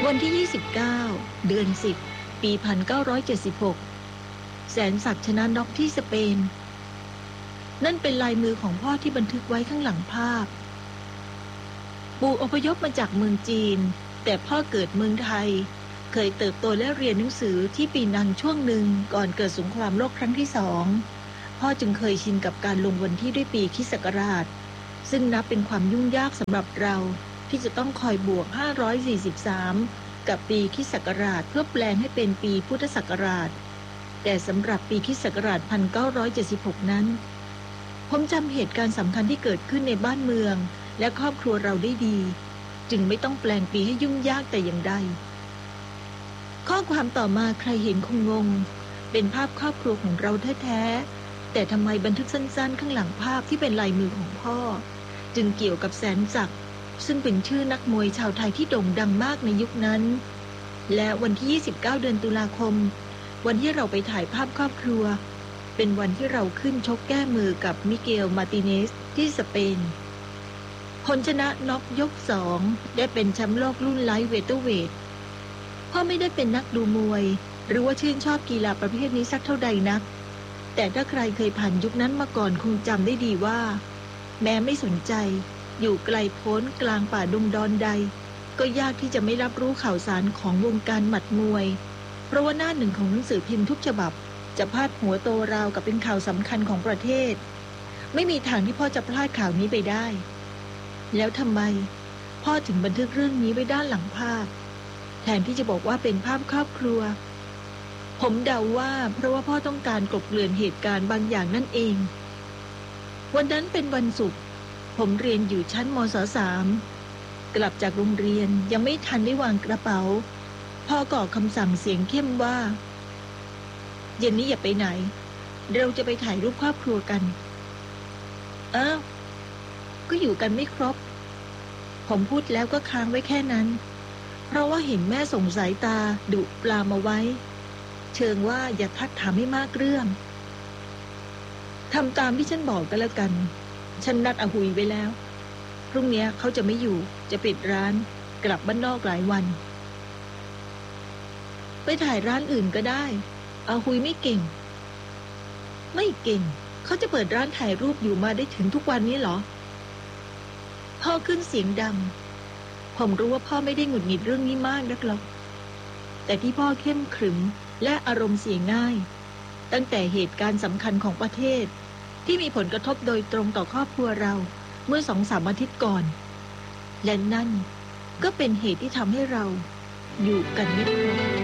วันที่29เดือน10ปี1976แสนศักดิ์ชนะน็อกที่สเปนนั่นเป็นลายมือของพ่อที่บันทึกไว้ข้างหลังภาพปู่อพยพมาจากเมืองจีนแต่พ่อเกิดเมืองไทยเคยเติบโตและเรียนหนังสือที่ปีนังช่วงหนึ่งก่อนเกิดสงครามโลกครั้งที่2พ่อจึงเคยชินกับการลงวันที่ด้วยปีคริสต์ศักราชซึ่งนับเป็นความยุ่งยากสำหรับเราที่จะต้องคอยบวก543กับปีคริสต์ศักราชเพื่อแปลงให้เป็นปีพุทธศักราชแต่สำหรับปีคริสต์ศักราช1976นั้นผมจำเหตุการณ์สำคัญที่เกิดขึ้นในบ้านเมืองและครอบครัวเราได้ดีจึงไม่ต้องแปลงปีให้ยุ่งยากแต่อย่างใดข้อความต่อมาใครเห็นคงงงเป็นภาพครอบครัวของเราแท้ๆแต่ทำไมบันทึกสั้นๆข้างหลังภาพที่เป็นลายมือของพ่อจึงเกี่ยวกับแสนศักดิ์ซึ่งเป็นชื่อนักมวยชาวไทยที่โด่งดังมากในยุคนั้นและวันที่29เดือนตุลาคมวันที่เราไปถ่ายภาพครอบครัวเป็นวันที่เราขึ้นชกแก้มือกับมิเกลมาร์ติเนสที่สเปนผลชนะน็อกยก2ได้เป็นแชมป์โลกรุ่นไลท์เวเตอร์เวทพ่อไม่ได้เป็นนักดูมวยหรือว่าชื่นชอบกีฬาประเภทนี้สักเท่าใดนักแต่ถ้าใครเคยผ่านยุคนั้นมาก่อนคงจำได้ดีว่าแม้ไม่สนใจอยู่ไกลโพ้นกลางป่าดงดอนใดก็ยากที่จะไม่รับรู้ข่าวสารของวงการหมัดมวยเพราะว่าหน้าหนึ่งของหนังสือพิมพ์ทุกฉบับจะพาดหัวโตราวกับเป็นข่าวสำคัญของประเทศไม่มีทางที่พ่อจะพลาดข่าวนี้ไปได้แล้วทำไมพ่อถึงบันทึกเรื่องนี้ไว้ด้านหลังภาพแทนที่จะบอกว่าเป็นภาพครอบครัวผมเดาว่าเพราะว่าพ่อต้องการกลบเกลื่อนเหตุการณ์บางอย่างนั่นเองวันนั้นเป็นวันศุกร์ผมเรียนอยู่ชั้นมศ3กลับจากโรงเรียนยังไม่ทันได้วางกระเป๋าพ่อก็ออกคำสั่งเสียงเข้มว่าเย็นนี้อย่าไปไหนเราจะไปถ่ายรูปครอบครัวกันอ้าวก็อยู่กันไม่ครบผมพูดแล้วก็ค้างไว้แค่นั้นเพราะว่าเห็นแม่ส่งสายตาดุปลามาไว้เชิงว่าอย่าทักถามให้มากเรื่องทำตามที่ฉันบอกกันแล้วกันฉันนัดอาหุยไว้แล้วพรุ่งนี้เขาจะไม่อยู่จะปิดร้านกลับบ้านนอกหลายวันไปถ่ายร้านอื่นก็ได้อาหุยไม่เก่งเขาจะเปิดร้านถ่ายรูปอยู่มาได้ถึงทุกวันนี้เหรอพ่อขึ้นเสียงดังผมรู้ว่าพ่อไม่ได้หงุดหงิดเรื่องนี้มากนักหรอกแต่ที่พ่อเข้มขรึมและอารมณ์เสียง่ายตั้งแต่เหตุการณ์สำคัญของประเทศที่มีผลกระทบโดยตรงต่อครอบครัวเราเมื่อ 2-3 อาทิตย์ก่อนและนั่นก็เป็นเหตุที่ทำให้เราอยู่กันไม่ครบ